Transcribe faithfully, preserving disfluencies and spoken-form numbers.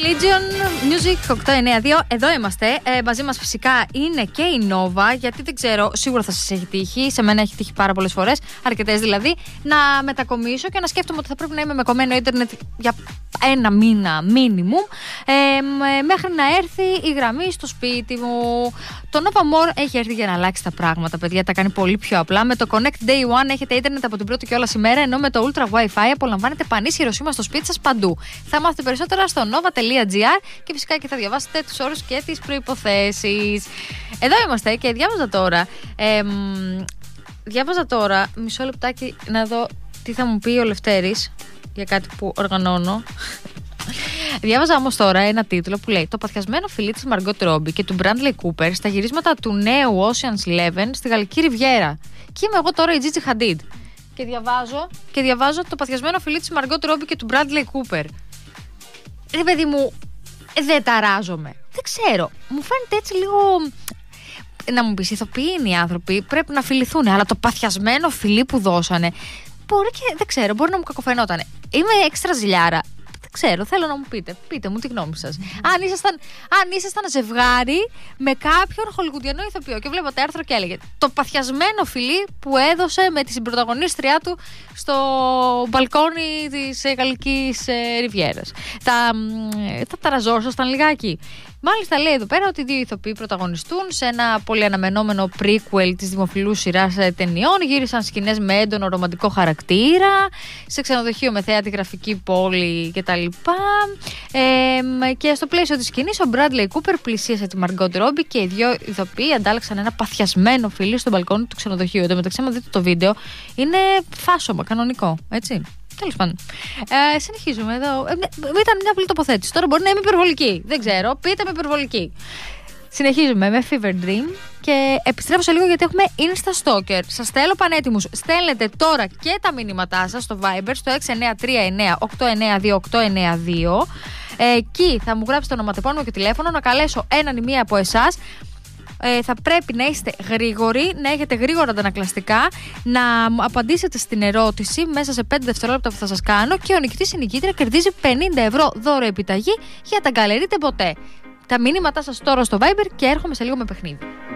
Legion Music οκτώ εννιά δύο, εδώ είμαστε. Ε, μαζί μας φυσικά είναι και η Nova, γιατί δεν ξέρω, σίγουρα θα σας έχει τύχει. Σε μένα έχει τύχει πάρα πολλές φορές, αρκετές δηλαδή, να μετακομίσω και να σκέφτομαι ότι θα πρέπει να είμαι με κομμένο ίντερνετ για ένα μήνα minimum, ε, μέχρι να έρθει η γραμμή στο σπίτι μου. Το Nova More έχει έρθει για να αλλάξει τα πράγματα, παιδιά. Τα κάνει πολύ πιο απλά. Με το Connect Day One έχετε ίντερνετ από την πρώτη και όλα ημέρα, ενώ με το Ultra Wi-Fi απολαμβάνετε πανίσχυρο σήμα στο σπίτι σας παντού. Θα μάθετε περισσότερα στο nova τελεία gr και φυσικά και θα διαβάσετε τους όρους και τις προϋποθέσεις. Εδώ είμαστε και διάβαζα τώρα. Ε, διάβαζα τώρα, μισό λεπτάκι να δω τι θα μου πει ο Λευτέρης για κάτι που οργανώνω. Διάβαζα όμως τώρα ένα τίτλο που λέει: το παθιασμένο φιλί της Margot Robbie και του Bradley Cooper στα γυρίσματα του νέου Ocean's Eleven στη Γαλλική Ριβιέρα. Και είμαι εγώ τώρα η Gigi Hadid. Και διαβάζω, και διαβάζω το παθιασμένο φιλί της Margot Robbie και του Bradley Cooper. Ρε παιδί μου, δεν ταράζομαι. Δεν ξέρω. Μου φαίνεται έτσι λίγο. Να μου πεις, ηθοποιοί είναι οι άνθρωποι, πρέπει να φιληθούν. Αλλά το παθιασμένο φιλί που δώσανε. Μπορεί και δεν ξέρω, μπορεί να μου κακοφαινόταν. Είμαι έξτρα ζηλιάρα. Δεν ξέρω, θέλω να μου πείτε. Πείτε μου τη γνώμη σας. Mm-hmm. Αν, ήσασταν, αν ήσασταν ζευγάρι με κάποιον χολιγουντιανό ηθοποιό και βλέπατε άρθρο και έλεγε το παθιασμένο φιλί που έδωσε με τη συμπροταγωνίστριά του στο μπαλκόνι της Γαλλικής ε, Ριβιέρας. Θα, θα ταραζόσασταν λιγάκι. Μάλιστα λέει εδώ πέρα ότι δύο ηθοποιοί πρωταγωνιστούν σε ένα πολύ αναμενόμενο prequel της δημοφιλούς σειράς ταινιών. Γύρισαν σκηνές με έντονο ρομαντικό χαρακτήρα, σε ξενοδοχείο με θεάτη γραφική πόλη κτλ. Ε, και στο πλαίσιο της σκηνής ο Bradley Cooper πλησίασε τη Margot Robbie και οι δύο ηθοποιοί αντάλλαξαν ένα παθιασμένο φιλί στο μπαλκόνι του ξενοδοχείου. Εν τω μεταξύ, άμα δείτε το βίντεο, είναι φάσομα, κανονικό, έτσι. Τέλος πάντων. Ε, συνεχίζουμε εδώ. Ε, ήταν μια απλή τοποθέτηση. Τώρα μπορεί να είμαι υπερβολική. Δεν ξέρω. Πείτε με υπερβολική. Συνεχίζουμε με Fever Dream και επιστρέφω σε λίγο γιατί έχουμε Insta Stalker. Σας θέλω πανέτοιμους. Στέλνετε τώρα και τα μηνύματά σας στο Viber στο έξι εννιά τρία εννιά οκτώ εννιά δύο οκτώ εννιά δύο. Ε, εκεί θα μου γράψετε ονοματεπώνυμο και τηλέφωνο να καλέσω έναν ή μία από εσάς. Ε, θα πρέπει να είστε γρήγοροι, να έχετε γρήγορα αντανακλαστικά, να απαντήσετε στην ερώτηση μέσα σε πέντε δευτερόλεπτα που θα σας κάνω και ο νικητής ή νικήτρια κερδίζει πενήντα ευρώ δώρο επιταγή για τα γκαλερείτε ποτέ. Τα μηνύματά σας τώρα στο Viber και έρχομαι σε λίγο με παιχνίδι.